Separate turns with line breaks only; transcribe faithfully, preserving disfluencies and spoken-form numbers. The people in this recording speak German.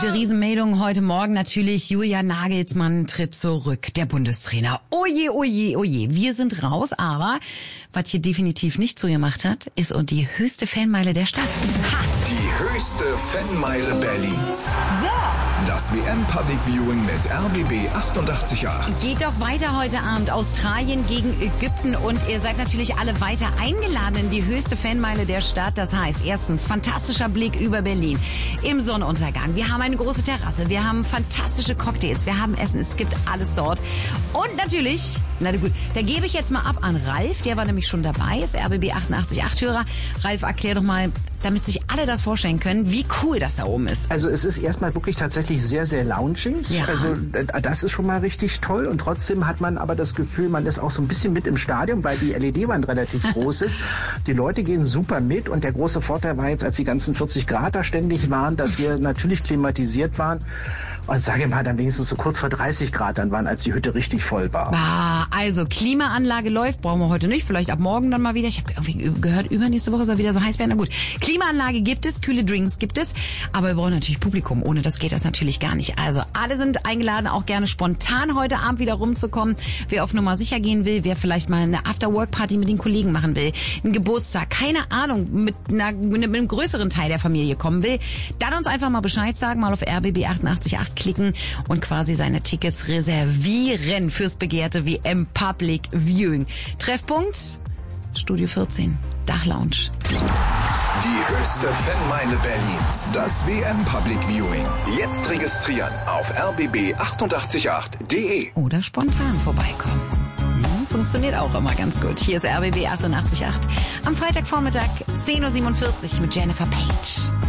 Tüte, Riesenmeldung heute Morgen natürlich. Julian Nagelsmann tritt zurück, der Bundestrainer. Oje, oje, oje. Wir sind raus, aber was hier definitiv nicht zugemacht hat, ist und die höchste Fanmeile der Stadt. Ha!
Die höchste Fanmeile Berlins.
So!
Das W M Public Viewing mit R B B achtundachtzig Komma acht.
Geht doch weiter heute Abend. Australien gegen Ägypten und ihr seid natürlich alle weiter eingeladen in die höchste Fanmeile der Stadt. Das heißt, erstens, fantastischer Blick über Berlin im Sonnenuntergang. Wir haben eine große Terrasse, wir haben fantastische Cocktails, wir haben Essen, es gibt alles dort. Und natürlich, na gut, da gebe ich jetzt mal ab an Ralf, der war nämlich schon dabei, ist R B B achtundachtzig Komma acht Hörer. Ralf, erklär doch mal, damit sich alle das vorstellen können, wie cool das da oben ist.
Also es ist erstmal wirklich tatsächlich sehr, sehr loungig. Ja. Also das ist schon mal richtig toll und trotzdem hat man aber das Gefühl, man ist auch so ein bisschen mit im Stadion, weil die L E D-Wand relativ groß ist. Die Leute gehen super mit und der große Vorteil war jetzt, als die ganzen vierzig Grad da ständig waren, dass wir natürlich klimatisiert waren. Und sage mal, dann wenigstens so kurz vor dreißig Grad dann waren, als die Hütte richtig voll war.
Ah, also Klimaanlage läuft, brauchen wir heute nicht, vielleicht ab morgen dann mal wieder. Ich habe irgendwie gehört, übernächste Woche soll wieder so heiß werden. Na gut, Klimaanlage gibt es, kühle Drinks gibt es, aber wir brauchen natürlich Publikum. Ohne das geht das natürlich gar nicht. Also alle sind eingeladen, auch gerne spontan heute Abend wieder rumzukommen. Wer auf Nummer sicher gehen will, wer vielleicht mal eine After-Work-Party mit den Kollegen machen will, einen Geburtstag, keine Ahnung, mit, einer, mit einem größeren Teil der Familie kommen will, dann uns einfach mal Bescheid sagen, mal auf R B B achtundachtzig Komma acht klicken und quasi seine Tickets reservieren fürs begehrte W M Public Viewing. Treffpunkt Studio vierzehn, Dachlounge.
Die höchste Fanmeile Berlins. Das W M Public Viewing. Jetzt registrieren auf r b b achtundachtzig Komma acht punkt de.
Oder spontan vorbeikommen. Hm, funktioniert auch immer ganz gut. Hier ist R B B achtundachtzig Komma acht. Am Freitagvormittag zehn Uhr siebenundvierzig mit Jennifer Page.